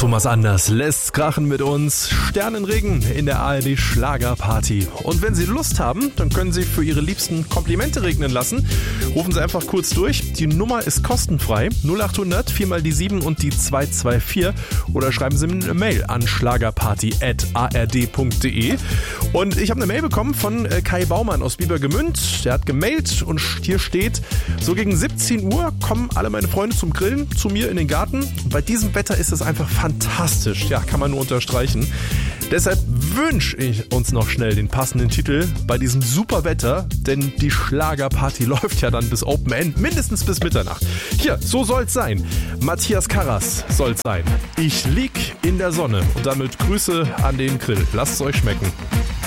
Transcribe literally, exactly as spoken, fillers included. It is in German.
Thomas Anders lässt krachen mit uns. Sternenregen in der A R D Schlagerparty. Und wenn Sie Lust haben, dann können Sie für Ihre Liebsten Komplimente regnen lassen. Rufen Sie einfach kurz durch. Die Nummer ist kostenfrei. null acht hundert, vier mal die sieben und die zwei zwei vier. Oder schreiben Sie eine Mail an schlagerparty at a r d punkt d e. Und ich habe eine Mail bekommen von Kai Baumann aus Biebergemünd. Der hat gemailt und hier steht: So gegen siebzehn Uhr kommen alle meine Freunde zum Grillen zu mir in den Garten. Bei diesem Wetter ist es einfach fantastisch. Ja, kann man nur unterstreichen. Deshalb wünsche ich uns noch schnell den passenden Titel bei diesem super Wetter, denn die Schlagerparty läuft ja dann bis Open End, mindestens bis Mitternacht. Hier, so soll's sein. Matthias Karras soll's sein. Ich lieg in der Sonne und damit Grüße an den Grill. Lasst es euch schmecken.